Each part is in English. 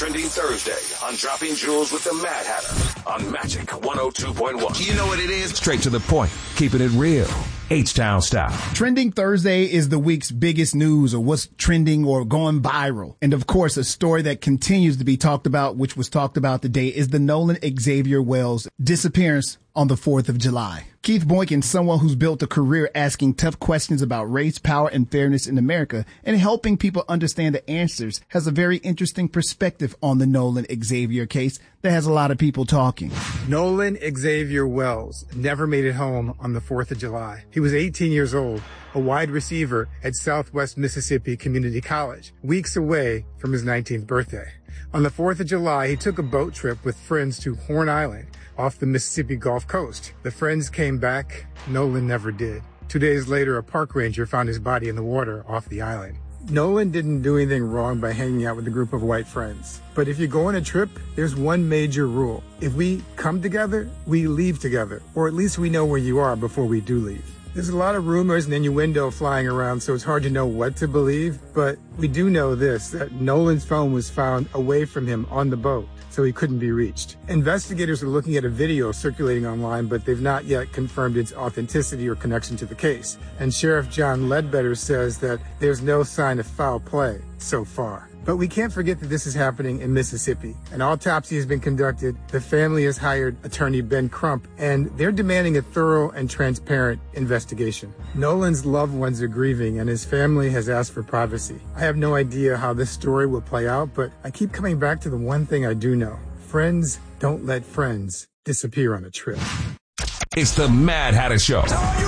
Trending Thursday on Dropping Jewels with the Mad Hatter on Magic 102.1. You know what it is? Straight to the point. Keeping it real. H-Town style. Trending Thursday is the week's biggest news, or what's trending or going viral. And of course, a story that continues to be talked about, which was talked about today, is the Nolan Xavier Wells disappearance on the 4th of July. Keith Boykin, someone who's built a career asking tough questions about race, power, and fairness in America and helping people understand the answers, has a very interesting perspective on the Nolan Xavier case that has a lot of people talking. Nolan Xavier Wells never made it home on the 4th of July. He was 18 years old, a wide receiver at Southwest Mississippi Community College, weeks away from his 19th birthday. On the 4th of July, he took a boat trip with friends to Horn Island off the Mississippi Gulf Coast. The friends came back. Nolan never did. 2 days later, a park ranger found his body in the water off the island. Nolan didn't do anything wrong by hanging out with a group of white friends. But if you go on a trip, there's one major rule. If we come together, we leave together. Or at least we know where you are before we do leave. There's a lot of rumors and innuendo flying around, so it's hard to know what to believe. But we do know this, that Nolan's phone was found away from him on the boat, so he couldn't be reached. Investigators are looking at a video circulating online, but they've not yet confirmed its authenticity or connection to the case. And Sheriff John Ledbetter says that there's no sign of foul play so far. But we can't forget that this is happening in Mississippi. An autopsy has been conducted. The family has hired attorney Ben Crump, and they're demanding a thorough and transparent investigation. Nolan's loved ones are grieving, and his family has asked for privacy. I have no idea how this story will play out, but I keep coming back to the one thing I do know. Friends don't let friends disappear on a trip. It's the Mad Hatter Show.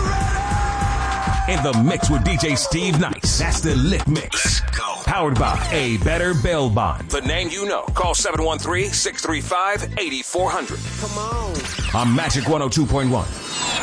In the mix with DJ Steve Nice. That's the Lick Mix. Let's go. Powered by A Better Bail Bond. The name you know. Call 713-635-8400. Come on. On Magic 102.1.